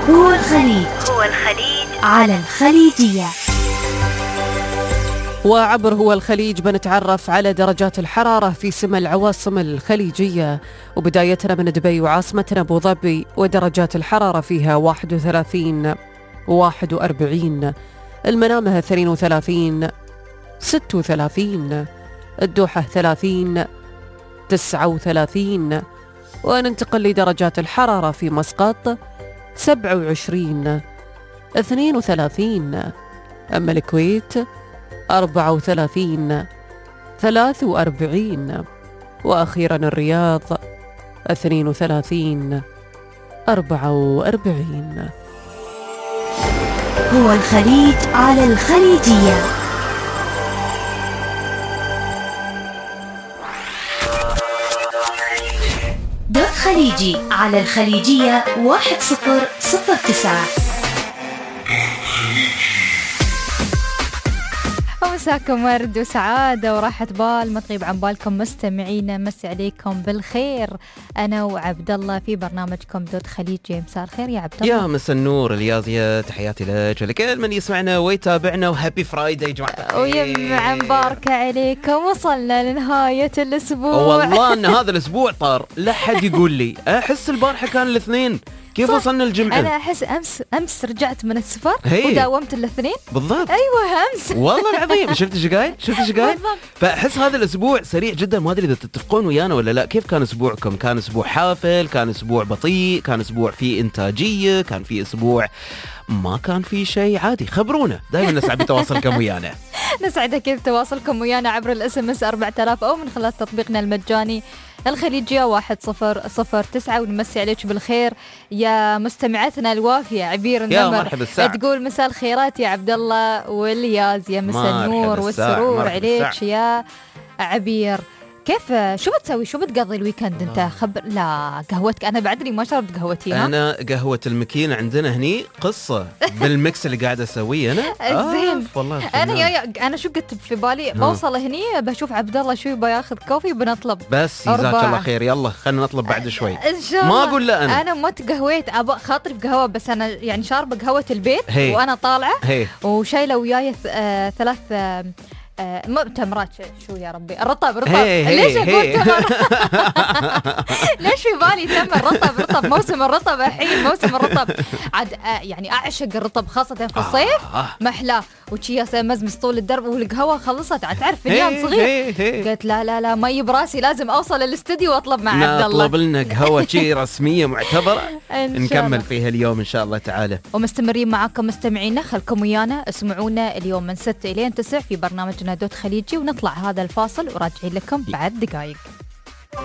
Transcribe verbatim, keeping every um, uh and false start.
هو الخليج هو الخليج على الخليجية. وعبر هو الخليج بنتعرف على درجات الحرارة في سما العواصم الخليجية، وبدايتنا من دبي وعاصمتنا أبو ظبي، ودرجات الحرارة فيها واحد وثلاثين واحد وأربعين، المنامة اثنين وثلاثين ستة وثلاثين، الدوحة ثلاثين تسعة وثلاثين، وننتقل لدرجات الحرارة في مسقط سبعة وعشرين اثنين وثلاثين، أما الكويت أربعة وثلاثين ثلاثة وأربعين، وأخيرا الرياض اثنين وثلاثين أربعة وأربعين. هو الخليج على الخليجية. دوت خليجي على الخليجية واحد صفر صفر تسعة. مساكم ورد وسعادة وراحة بال، ما تغيب عن بالكم مستمعينا، مسي عليكم بالخير أنا وعبد الله في برنامجكم دوت خليجي. مساء الخير يا عبد الله. يا مساء النور الياضية، تحياتي لك ولكل من يسمعنا ويتابعنا، وهابي فرايداي يا جماعة الخير. ويمع مباركة عليكم، وصلنا لنهاية الأسبوع. والله أن هذا الأسبوع طار، لا حد يقول لي أحس البارحة كان الاثنين، كيف وصلنا الجمعة؟ أنا أحس أمس أمس رجعت من السفر هي. وداومت الاثنين بالضبط. أيوة أمس والله العظيم. شفت ايش قايل؟ شفت ايش قايل؟ فأحس هذا الأسبوع سريع جدا، ما أدري إذا تتفقون ويانا ولا لا. كيف كان أسبوعكم؟ كان أسبوع حافل؟ كان أسبوع بطيء؟ كان أسبوع فيه إنتاجية؟ كان فيه أسبوع ما كان فيه شيء عادي؟ خبرونا، دائما نسعد بتواصلكم ويانا. نسعد أكيد بتواصلكم ويانا عبر الاس ام اس أربعة آلاف أو من خلال تطبيقنا المجاني الخليجية واحد صفر صفر تسعة. ونمسي عليك بالخير يا مستمعتنا الوافية عبير النمر، تقول مساء الخيرات يا عبد الله والياز، يا مساء النور والسرور عليك يا عبير. كيف شو بتسوي؟ شو بتقضي الويكند انت؟ خبر. لا قهوتك، انا بعدني ما شربت قهوتي. انا قهوه المكينه عندنا هني قصه بالميكس اللي قاعد اسويه انا. زين. والله انا يا انا شو قلت في بالي بوصل هني بشوف عبد الله شو يبغى ياخذ كوفي وبنطلب. بس جزاك الله خير، يلا خلينا نطلب بعد شوي ان شاء الله. ما اقول لا انا انا ما تقهويت، ابغى خاطري بقهوه، بس انا يعني شاربه قهوه البيت. هي. وانا طالعه هي. وشايله وياي آه ثلاث آه آه تمرات. شو يا ربي؟ الرطب رطب. هي ليش هي اقول هي. تمر؟ ليش في بالي تمر؟ رطب رطب، موسم الرطب الحين، موسم الرطب عاد. آه يعني اعشق الرطب خاصه في الصيف. آه. محلاه وشي مزمز طول الدرب، والقهوه خلصت عاد تعرف فنيان صغير. قلت لا لا لا مي براسي، لازم اوصل الاستديو واطلب مع عبد الله. نطلب لنا قهوه شي رسميه معتبره نكمل فيها اليوم ان شاء الله تعالى. ومستمرين معاكم مستمعينا، خلكم ويانا، اسمعونا اليوم من ستة الى تسعة في برنامجنا دوت خليجي، ونطلع هذا الفاصل وراجعين لكم بعد دقائق.